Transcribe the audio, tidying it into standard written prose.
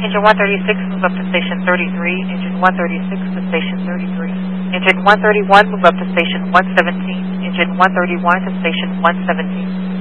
Engine 136, move up to station 33. Engine 136 to station 33. Engine 131, move up to station 117. Engine 131 to station 117.